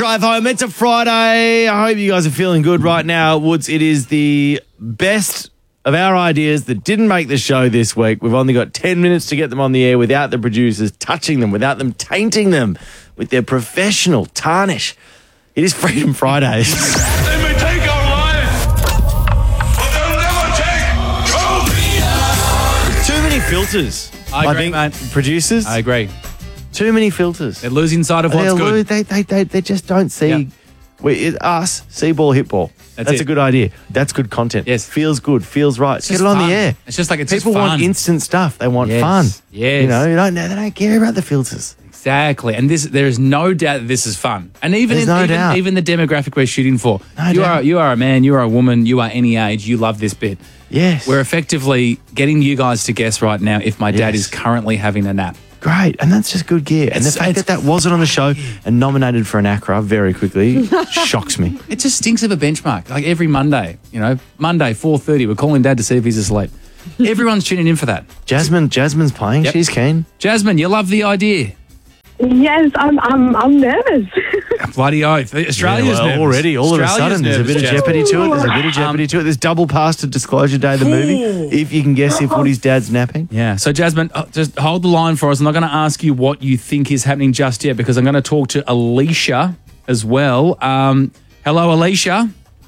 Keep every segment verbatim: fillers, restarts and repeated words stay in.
Drive home. It's a Friday. I hope you guys are feeling good right now. Woods, it is the best of our ideas that didn't make the show this week. We've only got ten minutes to get them on the air without the producers touching them, without them tainting them with their professional tarnish. It is Freedom Fridays. They may take our lives, but they'll never take trophies. Too many filters. I agree, think mate. Producers. I agree. Too many filters. They're losing sight of what's They're good. lo- They, they, they, they just don't see. Yep. We, it, us, see ball, hit ball. That's That's it. a good idea. That's good content. Yes. Feels good, feels right. It's Get just it on fun. the air. It's just like it's People just fun. want instant stuff. They want Yes. fun. Yes. You know, you don't, they don't care about the filters. Exactly. And this, there is no doubt that this is fun. And even There's in, no even, doubt. even the demographic we're shooting for. No you doubt. are you are a man, you are a woman, you are any age, you love this bit. Yes. We're effectively getting you guys to guess right now if my dad Yes. is currently having a nap. Great. And that's just good gear. And the It's- fact it's- that that wasn't on the show and nominated for an A C R A very quickly shocks me. It just stinks of a benchmark. Like every Monday, you know, Monday, four thirty, we're calling Dad to see if he's asleep. Everyone's tuning in for that. Jasmine, Jasmine's playing. Yep. She's keen. Jasmine, you love the idea. Yes, I'm. I'm. I'm nervous. Bloody oath. Australia's Yeah, well, nervous. already, all Australia's of a sudden, there's a bit of nervous, Jasmine. jeopardy to it. There's a bit of jeopardy to it. There's double pass to Disclosure Day, the movie. If you can guess if Woody's dad's napping. Yeah. So, Jasmine, uh, just hold the line for us. I'm not going to ask you what you think is happening just yet because I'm going to talk to Alicia as well. Um, hello, Alicia.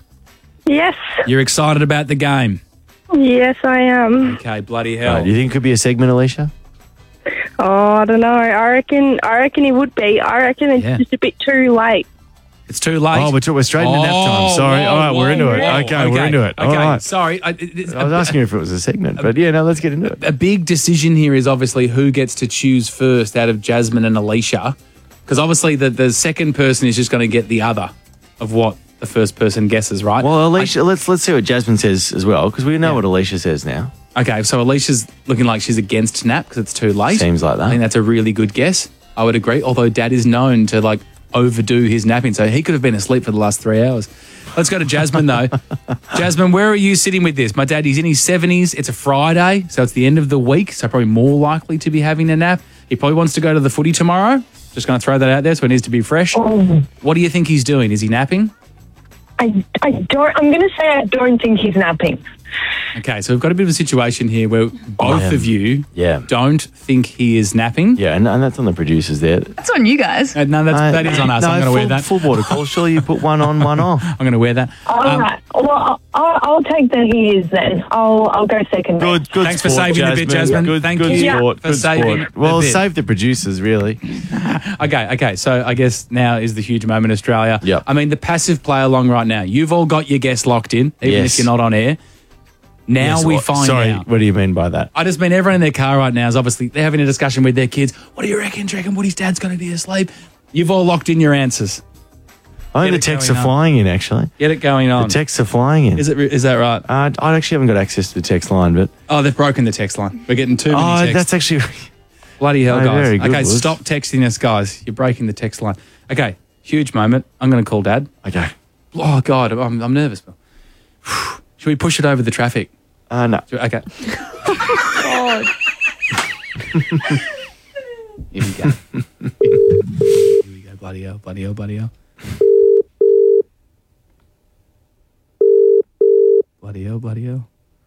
Yes. You're excited about the game. Yes, I am. Okay, bloody hell. Right, do you think it could be a segment, Alicia? Oh, I don't know. I reckon. I reckon it would be. I reckon it's Yeah. just a bit too late. It's too late. Oh, we're, we're straight into nap time. Sorry. whoa, All right, we're whoa, into it. whoa. Okay, we're into it. Okay, All right. sorry. I, it- it's I was a- asking you if it was a segment, but yeah, no, let's get into it. a big decision here is obviously who gets to choose first out of Jasmine and Alicia. Because obviously the, the second person is just going to get the other of what the first person guesses, right? Well, Alicia, let's let's see what Jasmine says as well, because we know Yeah. what Alicia says now. Okay, so Alicia's looking like she's against nap because it's too late. Seems like that. I think that's a really good guess. I would agree. Although Dad is known to like overdo his napping, so he could have been asleep for the last three hours. Let's go to Jasmine though. Jasmine, where are you sitting with this? My dad, he's in his seventies. It's a Friday, so it's the end of the week, so probably more likely to be having a nap. He probably wants to go to the footy tomorrow. Just going to throw that out there, so it needs to be fresh. What do you think he's doing? Is he napping? I. I don't. I'm going to say I don't think he's napping. Okay, so we've got a bit of a situation here where both Yeah. of you Yeah. don't think he is napping. Yeah, and, and that's on the producers there. That's on you guys. Uh, no, that's, Uh, that is on us. No, I'm going to full, wear that. Full border call. Surely you put one on, one off. I'm going to wear that. All Um, right. Well, I'll, I'll, I'll take that he is then. I'll. I'll go second. then. Good, good Thanks for sport, saving the bit, Jasmine. Good, Thank good you sport. for Good saving sport. the Well, bit. save the producers, really. Okay, okay. So I guess now is the huge moment, Australia. Yep. I mean, the passive play along right now. You've all got your guests locked in, even Yes. if you're not on air. Now Yes, we what- find Sorry, out. what do you mean by that? I just mean everyone in their car right now is obviously they're having a discussion with their kids. What do you reckon? Do you reckon Woody's dad's going to be asleep? You've all locked in your answers. I think Get the it texts going are on. flying in, actually. Get it going on. The texts are flying in. is it? Is that right? Uh, I actually haven't got access to the text line, but... Oh, they've broken the text line. We're getting too many Oh, texts. that's actually... Bloody hell, Oh, guys. very good, Okay, Woods. stop texting us, guys. You're breaking the text line. Okay, huge moment. I'm going to call Dad. Okay. Oh, God, I'm, I'm nervous. Should we push it over the traffic? Uh, no. Should- Okay. Here we go. Here we go. Bloody hell, bloody hell, bloody hell. Bloody hell, bloody hell.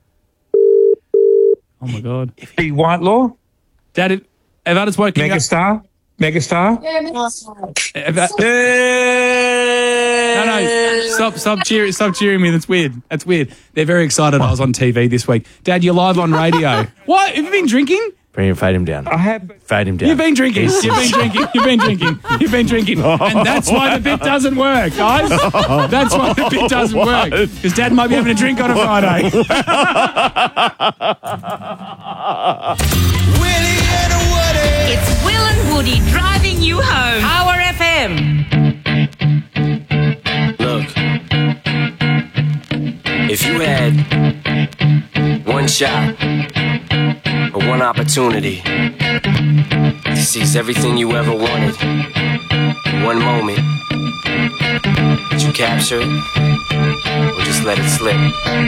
Oh, my God. Big Whitelaw, Dad, have have I just woken you up? megastar, megastar. Have I- No, no, stop, stop cheering, stop cheering me. That's weird. That's weird. They're very excited. I was on T V this week. Dad, you're live on radio. What? Have you been drinking? Bring him, fade him down. I have. Fade him down. You've been drinking. You've been drinking. You've been drinking. You've been drinking. And that's why the bit doesn't work, guys. That's why the bit doesn't work. Because Dad might be having a drink on a Friday. It's Will and Woody driving you home. Power F M. Look, if you had one shot or one opportunity to seize everything you ever wanted in one moment, would you capture it or just let it slip?